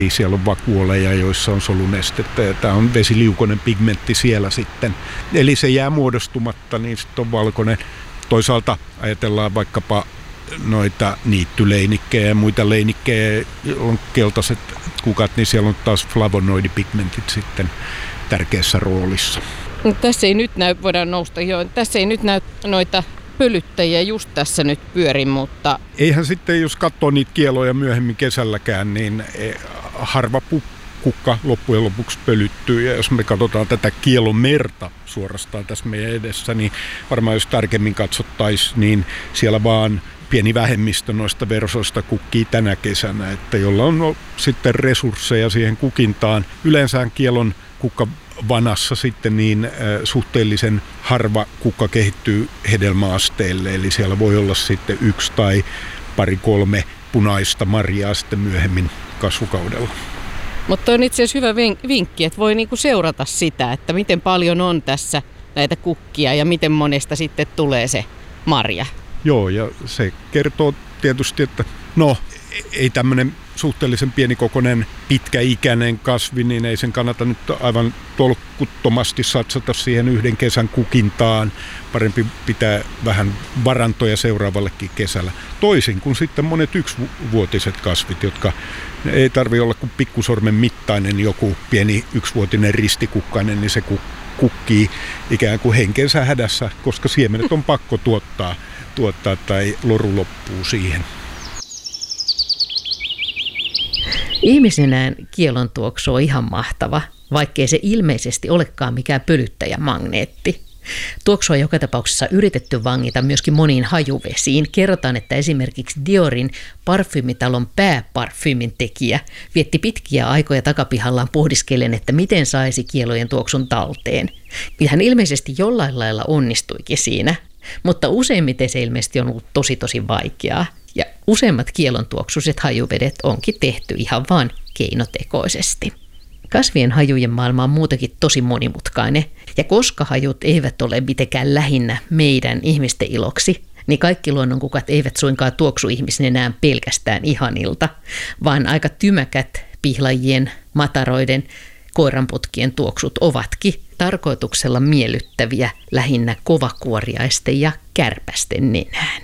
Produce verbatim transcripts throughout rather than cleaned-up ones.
Siellä on vakuoleja, joissa on solunestettä ja tämä on vesiliukoinen pigmentti siellä sitten. Eli se jää muodostumatta, niin sitten on valkoinen. Toisaalta ajatellaan vaikkapa noita niittyleinikkejä ja muita leinikkejä, on keltaiset kukat, niin siellä on taas flavonoidipigmentit sitten tärkeässä roolissa. No, tässä ei nyt näy, voidaan nousta jo, tässä ei nyt näy noita pölyttäjiä just tässä nyt pyörin, mutta... Eihän sitten, jos katsoo niitä kieloja myöhemmin kesälläkään, niin harva kukka loppujen lopuksi pölyttyy. Ja jos me katsotaan tätä kielomerta suorastaan tässä meidän edessä, niin varmaan jos tarkemmin katsottaisiin, niin siellä vaan pieni vähemmistö noista versoista kukkii tänä kesänä, että jolla on no, sitten resursseja siihen kukintaan. Yleensä kielon kukka vanassa sitten niin äh, suhteellisen harva kukka kehittyy hedelmäasteelle, eli siellä voi olla sitten yksi tai pari kolme punaista marjaa sitten myöhemmin kasvukaudella. Mutta on itse asiassa hyvä vinkki, että voi niinku seurata sitä, että miten paljon on tässä näitä kukkia ja miten monesta sitten tulee se marja. Joo, ja se kertoo tietysti, että no ei tämmöinen suhteellisen pienikokoinen, pitkäikäinen kasvi, niin ei sen kannata nyt aivan tolkuttomasti satsata siihen yhden kesän kukintaan. Parempi pitää vähän varantoja seuraavallekin kesällä. Toisin kuin sitten monet yksivuotiset kasvit, jotka ei tarvitse olla kuin pikkusormen mittainen joku pieni yksivuotinen ristikukkainen, niin se kukkii ikään kuin henkensä hädässä, koska siemenet on pakko tuottaa, tuottaa tai loru loppuu siihen. Ihmisenään kielon tuoksu on ihan mahtava, vaikkei se ilmeisesti olekaan mikään pölyttäjämagneetti. Tuoksua joka tapauksessa yritetty vangita myöskin moniin hajuvesiin. Kerrotaan, että esimerkiksi Diorin parfyymitalon pääparfyymin tekijä vietti pitkiä aikoja takapihallaan pohdiskellen, että miten saisi kielojen tuoksun talteen. Ja hän ilmeisesti jollain lailla onnistuikin siinä, mutta useimmiten se ilmeisesti on ollut tosi tosi vaikeaa. Ja useimmat kielontuoksuiset hajuvedet onkin tehty ihan vaan keinotekoisesti. Kasvien hajujen maailma on muutenkin tosi monimutkainen, ja koska hajut eivät ole mitenkään lähinnä meidän ihmisten iloksi, niin kaikki luonnonkukat eivät suinkaan tuoksu ihmisnenään pelkästään ihanilta, vaan aika tymäkät pihlajien, mataroiden, koiranputkien tuoksut ovatkin tarkoituksella miellyttäviä lähinnä kovakuoriaisten ja kärpästen nenään.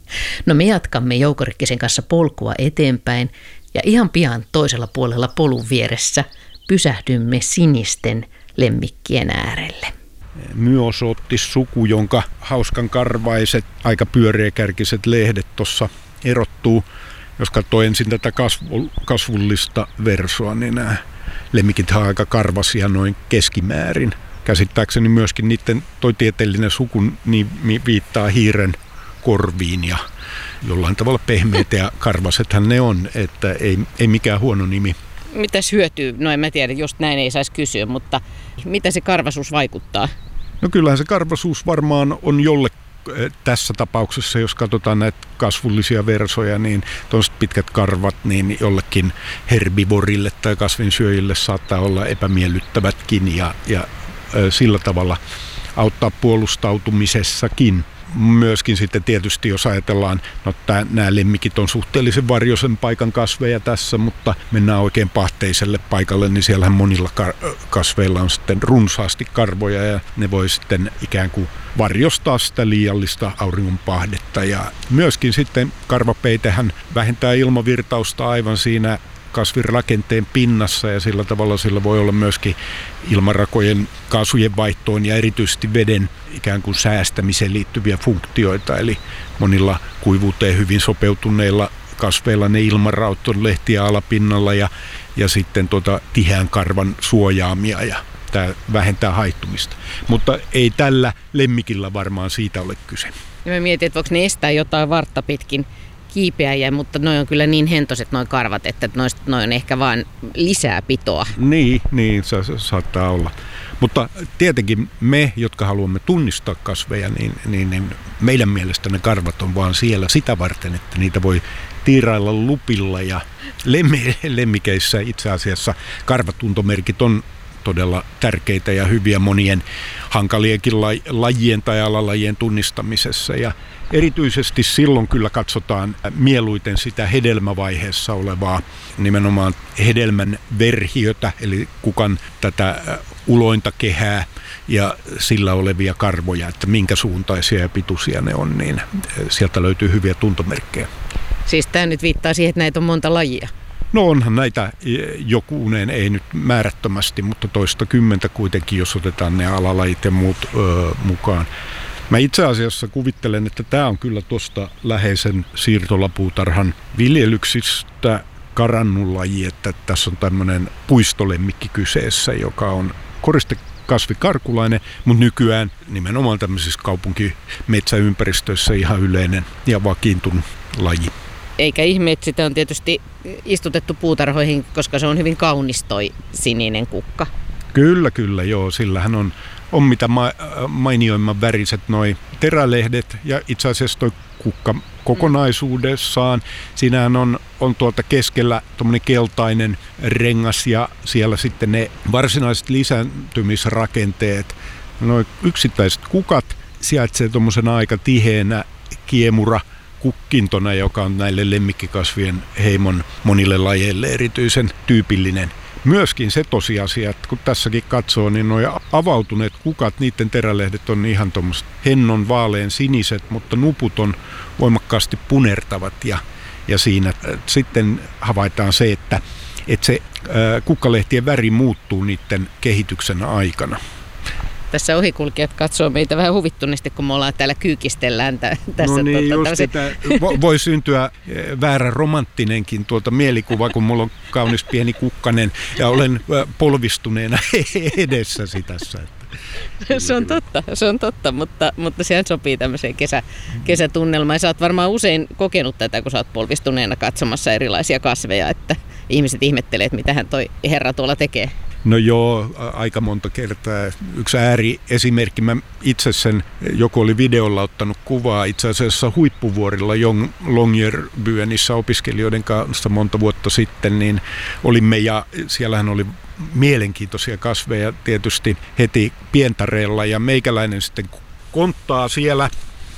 No me jatkamme Jouko Rikkisen kanssa polkua eteenpäin ja ihan pian toisella puolella polun vieressä pysähdymme sinisten lemmikkien äärelle. Myosoottis-suku, jonka hauskan karvaiset, aika pyöreäkärkiset lehdet tuossa erottuu. Jos katsoo ensin tätä kasvu, kasvullista versoa, niin nämä lemmikit on aika karvasia noin keskimäärin. Käsittääkseni myöskin niiden toi tieteellinen suku niin viittaa hiiren korviin ja jollain tavalla pehmeitä ja karvasethan ne on, että ei, ei mikään huono nimi. Mitäs hyötyy? No en mä tiedä, just näin ei saisi kysyä, mutta mitä se karvasuus vaikuttaa? No kyllähän se karvasuus varmaan on jolle tässä tapauksessa, jos katsotaan näitä kasvullisia versoja, niin tuollaiset pitkät karvat, niin jollekin herbivorille tai kasvinsyöjille saattaa olla epämiellyttävätkin ja, ja sillä tavalla auttaa puolustautumisessakin. Myöskin sitten tietysti, jos ajatellaan, no tää, nämä lemmikit on suhteellisen varjoisen paikan kasveja tässä, mutta mennään oikein pahteiselle paikalle, niin siellähän monilla kar- kasveilla on sitten runsaasti karvoja ja ne voi sitten ikään kuin varjostaa sitä liiallista auringonpahdetta. Ja myöskin sitten karvapeitehän vähentää ilmavirtausta aivan siinä kasvin rakenteen pinnassa ja sillä tavalla sillä voi olla myöskin ilmarakojen kaasujen vaihtoon ja erityisesti veden ikään kuin säästämiseen liittyviä funktioita. Eli monilla kuivuuteen hyvin sopeutuneilla kasveilla ne ilmaraut on lehtiä alapinnalla ja, ja sitten tuota tiheän karvan suojaamia ja tämä vähentää haittumista. Mutta ei tällä lemmikillä varmaan siitä ole kyse. Ja mä mietin, että voiko ne estää jotain vartta pitkin kiipeäjiä, mutta noi on kyllä niin hentoiset noi karvat, että noista noi on ehkä vaan lisää pitoa. Niin, niin se, se saattaa olla. Mutta tietenkin me, jotka haluamme tunnistaa kasveja, niin, niin, niin meidän mielestä ne karvat on vaan siellä sitä varten, että niitä voi tiirailla lupilla ja lemmikeissä itse asiassa karvatuntomerkit on todella tärkeitä ja hyviä monien hankalienkin lajien tai alalajien tunnistamisessa. Ja Erityisesti silloin kyllä katsotaan mieluiten sitä hedelmävaiheessa olevaa nimenomaan hedelmän verhiötä, eli kukan tätä ulointa kehää ja sillä olevia karvoja, että minkä suuntaisia ja pituisia ne on, niin sieltä löytyy hyviä tuntomerkkejä. Siis tämä nyt viittaa siihen, että näitä on monta lajia. No onhan näitä jokunen, ei nyt määrättömästi, mutta toista kymmentä kuitenkin, jos otetaan ne alalajit ja muut öö, mukaan. Mä itse asiassa kuvittelen, että tämä on kyllä tuosta läheisen siirtolapuutarhan viljelyksistä karannut laji, että tässä on tämmöinen puistolemmikki kyseessä, joka on koristekasvikarkulainen, mutta nykyään nimenomaan tämmöisissä kaupunkimetsäympäristöissä ihan yleinen ja vakiintunut laji. Eikä ihme, että sitä on tietysti istutettu puutarhoihin, koska se on hyvin kaunis toi sininen kukka. Kyllä, kyllä, joo. Sillähän on, on mitä ma- mainioimman väriset noi terälehdet ja itse asiassa toi kukka kokonaisuudessaan. Siinähän on, on tuolta keskellä tommonen keltainen rengas ja siellä sitten ne varsinaiset lisääntymisrakenteet. Noi yksittäiset kukat sijaitsee tuommoisena aika tiheänä kiemura kukkintona, joka on näille lemmikkikasvien heimon monille lajeille erityisen tyypillinen. Myöskin se tosiasia, että kun tässäkin katsoo, niin nuo avautuneet kukat, niiden terälehdet on ihan tuommoiset hennon vaalean siniset, mutta nuput on voimakkaasti punertavat ja, ja siinä sitten havaitaan se, että, että se ää, kukkalehtien väri muuttuu niiden kehityksen aikana. Tässä ohikulkijat katsoo meitä vähän huvittuneesti, kun me ollaan täällä kyykistellään tä- tässä. No niin, tuota, just sitä, voi syntyä väärä romanttinenkin tuota mielikuva, kun mulla on kaunis pieni kukkanen ja olen polvistuneena edessäsi tässä. Se on totta, se on totta, mutta, mutta sehän sopii tämmöiseen kesä, kesätunnelmaan. Ja sä oot varmaan usein kokenut tätä, kun sä oot polvistuneena katsomassa erilaisia kasveja, että ihmiset ihmettelee, että mitähän toi herra tuolla tekee. No joo, aika monta kertaa. Yksi ääriesimerkki, mä itse sen, joku oli videolla ottanut kuvaa itse asiassa huippuvuorilla Longyearbyenissä opiskelijoiden kanssa monta vuotta sitten, niin olimme ja siellähän oli mielenkiintoisia kasveja tietysti heti pientareella ja meikäläinen sitten konttaa siellä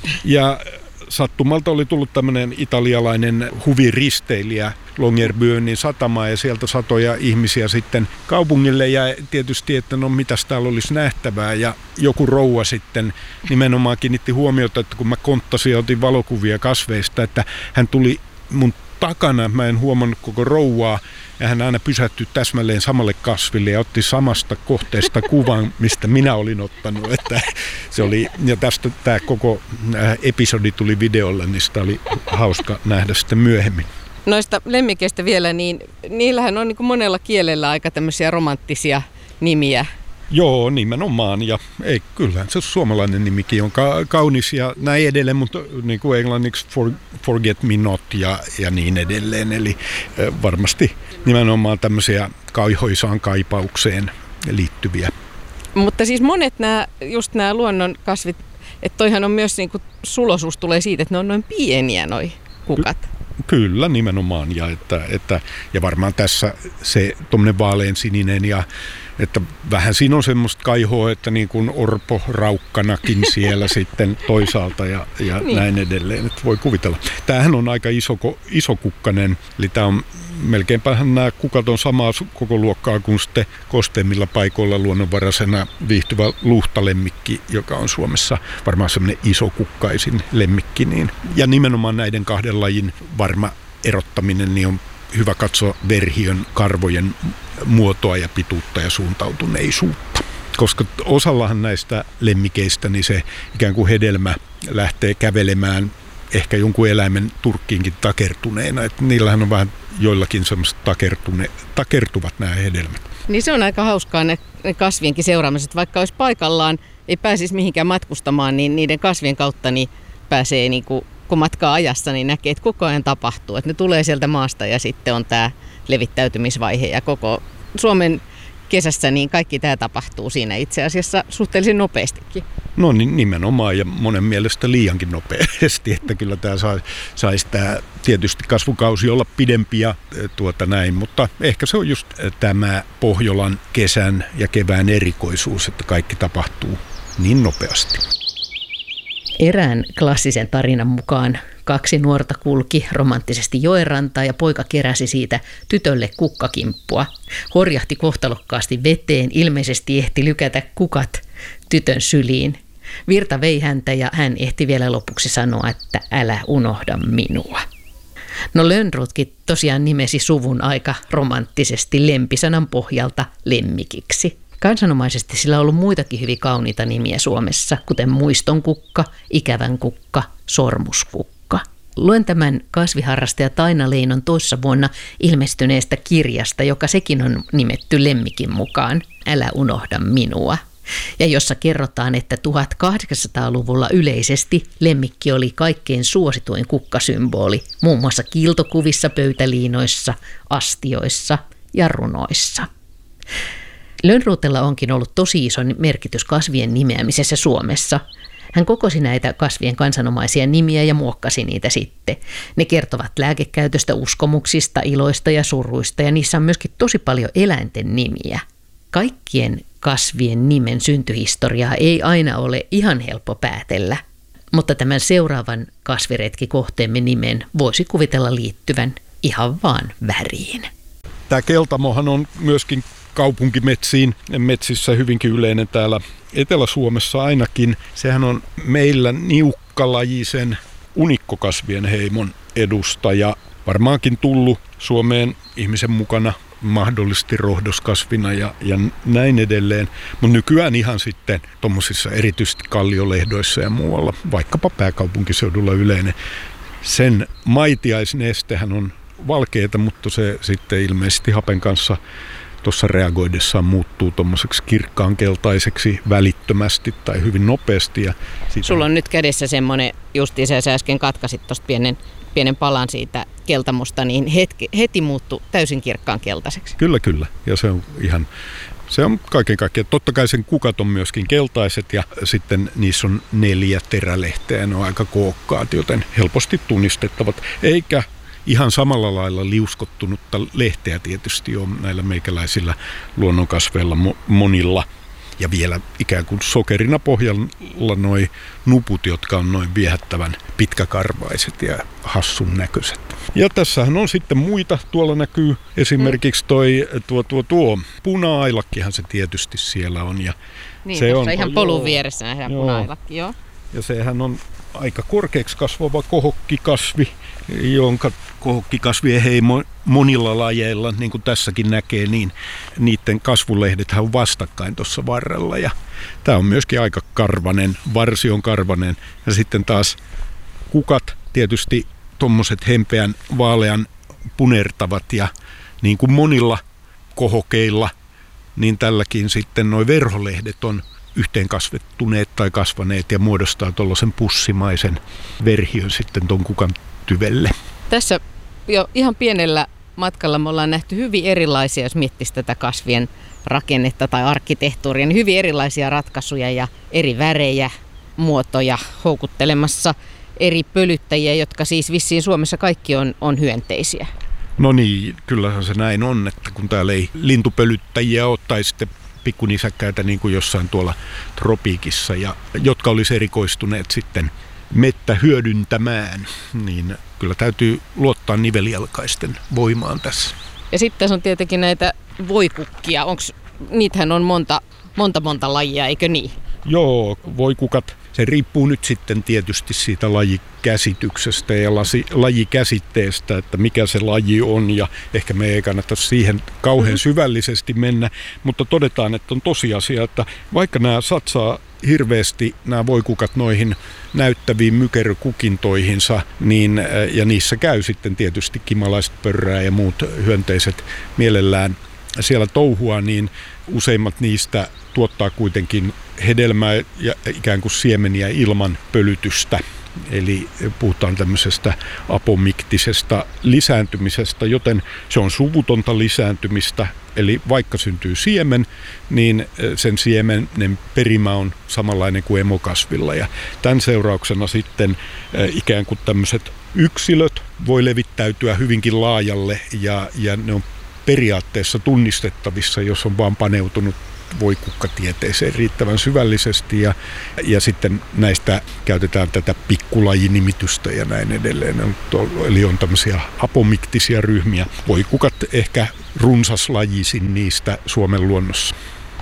ja sattumalta oli tullut tämmöinen italialainen huviristeilijä Longyearbyenin satamaan ja sieltä satoja ihmisiä sitten kaupungille ja tietysti, että no mitäs täällä olisi nähtävää ja joku rouva sitten nimenomaan kiinnitti huomiota, että kun mä konttasin ja otin valokuvia kasveista, että hän tuli mun takana, mä en huomannut koko rouvaa ja hän aina pysähtyi täsmälleen samalle kasville ja otti samasta kohteesta kuvan, mistä minä olin ottanut. Että se oli, ja tästä tämä koko episodi tuli videolle, niin sitä oli hauska nähdä sitten myöhemmin. Noista lemmikeistä vielä, niin niillähän on niin kuin monella kielellä aika tämmöisiä romanttisia nimiä. Joo, nimenomaan. Ja ei, kyllähän se suomalainen nimikin on ka- kaunis ja näin edelleen, mutta niin kuin englanniksi for, forget me not ja, ja niin edelleen. Eli äh, varmasti nimenomaan tämmöisiä kaihoisaan kaipaukseen liittyviä. Mutta siis monet nämä, just nämä luonnon kasvit, että toihan on myös niin kuin sulosuus tulee siitä, että ne on noin pieniä noi kukat. Kyllä, nimenomaan. Ja, että, että, ja varmaan tässä se tuommoinen vaaleansininen ja että vähän siinä on semmoista kaihoa, että niin kuin orpo raukkanakin siellä sitten toisaalta ja, ja niin. Näin edelleen, että voi kuvitella. Tämähän on aika iso, iso kukkanen, eli tämä on melkeinpähän nämä kukat on samaa koko luokkaa kuin sitten kosteemmilla paikoilla luonnonvaraisena viihtyvä luhtalemmikki, joka on Suomessa varmaan semmoinen isokukkaisin lemmikki. Niin. Ja nimenomaan näiden kahden lajin varma erottaminen niin on hyvä katsoa verhiön karvojen muotoa ja pituutta ja suuntautuneisuutta. Koska osallahan näistä lemmikeistä niin se ikään kuin hedelmä lähtee kävelemään ehkä jonkun eläimen turkkiinkin takertuneena. Että niillähän on vähän joillakin semmoiset takertune, takertuvat nämä hedelmät. Niin se on aika hauskaa ne, ne kasvienkin seuraamiset. Vaikka olisi paikallaan, ei pääsisi mihinkään matkustamaan, niin niiden kasvien kautta niin pääsee niin kuin kun matkaa ajassa, niin näkee, että koko ajan tapahtuu. Että ne tulee sieltä maasta ja sitten on tämä levittäytymisvaihe ja koko Suomen kesässä niin kaikki tämä tapahtuu siinä itse asiassa suhteellisen nopeastikin. No niin, nimenomaan ja monen mielestä liiankin nopeasti, että kyllä tämä saisi sais tämä tietysti kasvukausi olla pidempi ja tuota näin, mutta ehkä se on just tämä Pohjolan kesän ja kevään erikoisuus, että kaikki tapahtuu niin nopeasti. Erään klassisen tarinan mukaan kaksi nuorta kulki romanttisesti joenrantaa ja poika keräsi siitä tytölle kukkakimppua. Horjahti kohtalokkaasti veteen, ilmeisesti ehti lykätä kukat tytön syliin. Virta vei häntä ja hän ehti vielä lopuksi sanoa, että älä unohda minua. No Lönnrotkin tosiaan nimesi suvun aika romanttisesti lempisanan pohjalta lemmikiksi. Kansanomaisesti sillä on ollut muitakin hyvin kauniita nimiä Suomessa, kuten muiston kukka, ikävän kukka, sormuskukka. Luen tämän kasviharrastaja Taina Leinon toissa vuonna ilmestyneestä kirjasta, joka sekin on nimetty lemmikin mukaan, Älä unohda minua. Ja jossa kerrotaan, että tuhatkahdeksansataaluvulla yleisesti lemmikki oli kaikkein suosituin kukkasymboli, muun muassa kiiltokuvissa, pöytäliinoissa, astioissa ja runoissa. Lönnrotella onkin ollut tosi iso merkitys kasvien nimeämisessä Suomessa. Hän kokosi näitä kasvien kansanomaisia nimiä ja muokkasi niitä sitten. Ne kertovat lääkekäytöstä, uskomuksista, iloista ja suruista ja niissä on myöskin tosi paljon eläinten nimiä. Kaikkien kasvien nimen syntyhistoriaa ei aina ole ihan helppo päätellä, mutta tämän seuraavan kasviretkikohteemme nimen voisi kuvitella liittyvän ihan vaan väriin. Tämä keltamohan on myöskin kaupunkimetsiin metsissä hyvinkin yleinen täällä Etelä-Suomessa ainakin. Sehän on meillä niukkalajisen unikkokasvien heimon edustaja. Varmaankin tullut Suomeen ihmisen mukana mahdollisesti rohdoskasvina ja, ja näin edelleen. Mutta nykyään ihan sitten tuommoisissa erityisesti kalliolehdoissa ja muualla, vaikkapa pääkaupunkiseudulla yleinen. Sen maitiaisnestehän on valkeata, mutta se sitten ilmeisesti hapen kanssa tuossa reagoidessaan muuttuu tuommoiseksi kirkkaan keltaiseksi välittömästi tai hyvin nopeasti. Ja sulla on nyt kädessä semmoinen, justiinsa sä äsken katkasit tuosta pienen, pienen palan siitä keltamusta, niin hetki, heti muuttui täysin kirkkaan keltaiseksi. Kyllä, kyllä. Ja se on ihan, se on kaiken kaikkiaan. Totta kai sen kukat on myöskin keltaiset ja sitten niissä on neljä terälehteä. Ne on aika kookkaat, joten helposti tunnistettavat. Eikä ihan samalla lailla liuskottunutta lehteä tietysti on näillä meikäläisillä luonnonkasveilla monilla. Ja vielä ikään kuin sokerina pohjalla noi nuput, jotka on noin viehättävän pitkäkarvaiset ja hassun näköiset. Ja tässähän on sitten muita. Tuolla näkyy esimerkiksi toi tuo, tuo, tuo puna-ailakkihan se tietysti siellä on. Ja niin, se on ihan polun vieressä nähdään puna-ailakki, joo. Ja sehän on aika korkeaksi kasvava kohokkikasvi, jonka kohokkikasvien heimo monilla lajeilla, niin kuin tässäkin näkee, niin niiden kasvulehdethän on vastakkain tuossa varrella. Ja tämä on myöskin aika karvanen, varsi on karvanen. Ja sitten taas kukat tietysti tuommoiset hempeän vaalean punertavat ja niin kuin monilla kohokeilla, niin tälläkin sitten nuo verholehdet on yhteenkasvettuneet tai kasvaneet ja muodostaa tuollaisen pussimaisen verhiön sitten ton kukan tyvelle. Tässä jo ihan pienellä matkalla me ollaan nähty hyvin erilaisia, jos miettisi tätä kasvien rakennetta tai arkkitehtuuria, niin hyvin erilaisia ratkaisuja ja eri värejä, muotoja houkuttelemassa eri pölyttäjiä, jotka siis vissiin Suomessa kaikki on, on hyönteisiä. No niin, kyllähän se näin on, että kun täällä ei lintupölyttäjiä ole tai sitten pikkunisäkkäitä niin kuin jossain tuolla tropiikissa, ja, jotka olisi erikoistuneet sitten mettä hyödyntämään, niin kyllä täytyy luottaa nivelijalkaisten voimaan tässä. Ja sitten tässä on tietenkin näitä voikukkia. Onks, niitähän on monta, monta, monta lajia, eikö niin? Joo, voikukat. Se riippuu nyt sitten tietysti siitä lajikäsityksestä ja lasi, lajikäsitteestä, että mikä se laji on, ja ehkä me ei kannata siihen kauhean syvällisesti mennä, mutta todetaan, että on tosiasia, että vaikka nämä satsaa hirveästi nämä voikukat noihin näyttäviin mykerkukintoihinsa, niin, ja niissä käy sitten tietysti kimalaiset pörrää ja muut hyönteiset mielellään siellä touhua, niin useimmat niistä tuottaa kuitenkin hedelmää ja ikään kuin siemeniä ilman pölytystä. Eli puhutaan tämmöisestä apomiktisesta lisääntymisestä, joten se on suvutonta lisääntymistä. Eli vaikka syntyy siemen, niin sen siemenen perimä on samanlainen kuin emokasvilla. Ja tämän seurauksena sitten ikään kuin tämmöiset yksilöt voi levittäytyä hyvinkin laajalle ja, ja ne on periaatteessa tunnistettavissa, jos on vaan paneutunut voikukkatieteeseen riittävän syvällisesti ja, ja sitten näistä käytetään tätä pikkulajinimitystä ja näin edelleen. Eli on tämmöisiä apomiktisia ryhmiä. Voikukat ehkä runsaslajisin niistä Suomen luonnossa.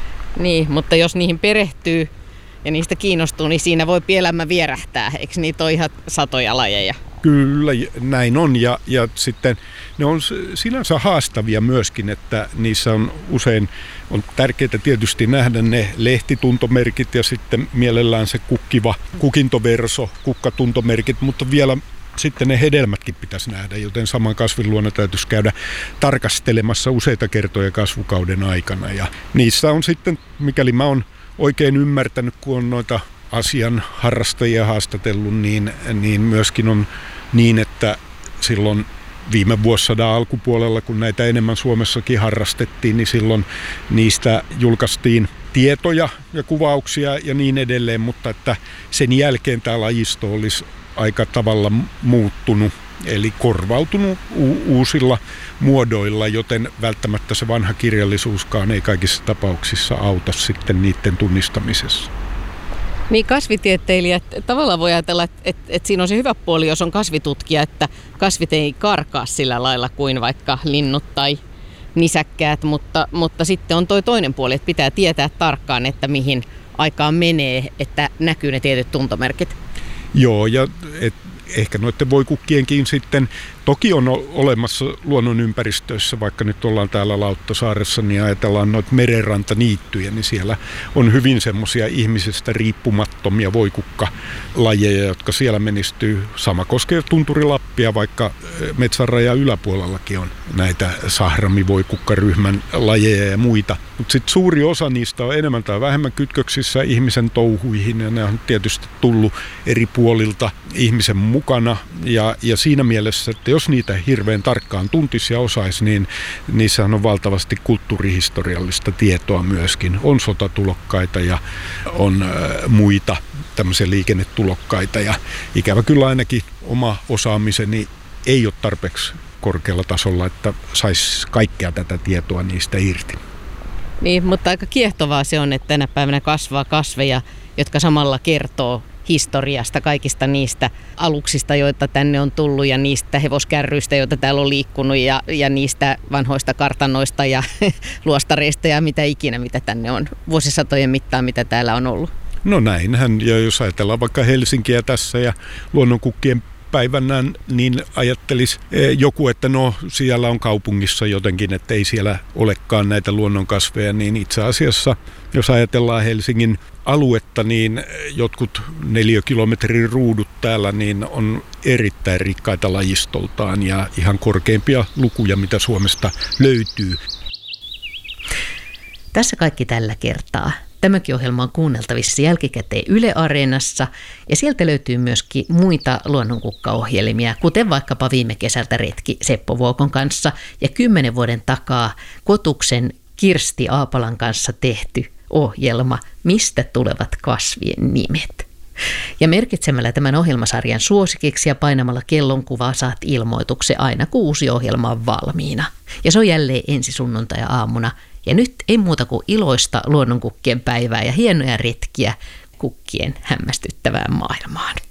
Niin, mutta jos niihin perehtyy ja niistä kiinnostuu, niin siinä voi elämä vierähtää. Eikö niitä ole ihan satoja lajeja? Kyllä, näin on. Ja, ja sitten ne on sinänsä haastavia myöskin, että niissä on usein on tärkeää tietysti nähdä ne lehtituntomerkit ja sitten mielellään se kukkiva kukintoverso, kukkatuntomerkit, mutta vielä sitten ne hedelmätkin pitäisi nähdä, joten saman kasvinluonnon täytyisi käydä tarkastelemassa useita kertoja kasvukauden aikana. Ja niissä on sitten, mikäli mä oon oikein ymmärtänyt, kun on noita asian harrastajia haastatellut, niin, niin myöskin on niin, että silloin viime vuosisadan alkupuolella, kun näitä enemmän Suomessakin harrastettiin, niin silloin niistä julkaistiin tietoja ja kuvauksia ja niin edelleen, mutta että sen jälkeen tämä lajisto olisi aika tavalla muuttunut, eli korvautunut u- uusilla muodoilla, joten välttämättä se vanha kirjallisuuskaan ei kaikissa tapauksissa auta sitten niiden tunnistamisessa. Niin kasvitieteilijät tavallaan voi ajatella, että, että, että siinä on se hyvä puoli, jos on kasvitutkija, että kasvit ei karkaa sillä lailla kuin vaikka linnut tai nisäkkäät, mutta, mutta sitten on toi toinen puoli, että pitää tietää tarkkaan, että mihin aikaan menee, että näkyy ne tietyt tuntomerkit. Joo, ja et, ehkä noiden voikukkienkin sitten, toki on olemassa luonnonympäristöissä, vaikka nyt ollaan täällä Lauttasaaressa, niin ajatellaan noita merenrantaniittyjä, niin siellä on hyvin semmoisia ihmisestä riippumattomia voikukkalajeja, jotka siellä menestyy. Sama koskee Tunturi-Lappia, vaikka metsänrajan yläpuolellakin on näitä sahramivoikukkaryhmän lajeja ja muita. Mutta sitten suuri osa niistä on enemmän tai vähemmän kytköksissä ihmisen touhuihin, ja ne on tietysti tullut eri puolilta ihmisen mukana, ja, ja siinä mielessä, että jos niitä hirveän tarkkaan tuntisi ja osaisi, niin niissähän on valtavasti kulttuurihistoriallista tietoa myöskin. On sotatulokkaita ja on äh, muita tämmöisiä liikennetulokkaita, ja ikävä kyllä ainakin oma osaamiseni ei ole tarpeeksi korkealla tasolla, että saisi kaikkea tätä tietoa niistä irti. Niin, mutta aika kiehtovaa se on, että tänä päivänä kasvaa kasveja, jotka samalla kertoo historiasta, kaikista niistä aluksista, joita tänne on tullut ja niistä hevoskärryistä, joita täällä on liikkunut ja, ja niistä vanhoista kartanoista ja luostareista ja mitä ikinä, mitä tänne on vuosisatojen mittaan, mitä täällä on ollut. No näinhän, ja jos ajatellaan vaikka Helsinkiä tässä ja luonnonkukkien päivänä, niin ajattelisi joku, että no siellä on kaupungissa jotenkin, että ei siellä olekaan näitä luonnonkasveja, niin itse asiassa, jos ajatellaan Helsingin aluetta, niin jotkut neliökilometrin ruudut täällä niin on erittäin rikkaita lajistoltaan ja ihan korkeimpia lukuja, mitä Suomesta löytyy. Tässä kaikki tällä kertaa. Tämäkin ohjelma on kuunneltavissa jälkikäteen Yle Areenassa ja sieltä löytyy myöskin muita luonnonkukkaohjelmia, kuten vaikkapa viime kesältä retki Seppo Vuokon kanssa ja kymmenen vuoden takaa Kotuksen Kirsti Aapalan kanssa tehty ohjelma Mistä tulevat kasvien nimet. Ja merkitsemällä tämän ohjelmasarjan suosikiksi ja painamalla kellonkuvaa saat ilmoituksen aina kun uusi ohjelma on valmiina. Ja se on jälleen ensi sunnuntai-aamuna. Ja nyt ei muuta kuin iloista luonnonkukkien päivää ja hienoja retkiä kukkien hämmästyttävään maailmaan.